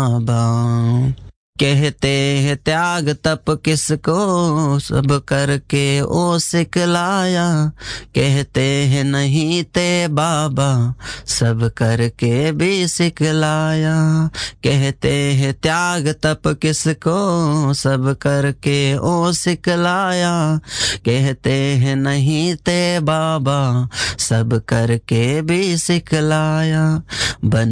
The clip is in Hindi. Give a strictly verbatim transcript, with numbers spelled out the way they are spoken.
बाबा। कहते हैं त्याग तप किसको, सब करके ओ सिखलाया। कहते हैं नहीं ते बाबा, सब करके भी सिखलाया। कहते हैं त्याग तप किसको, सब करके ओ सिखलाया। कहते हैं नहीं ते बाबा, सब करके भी सिखलाया। बन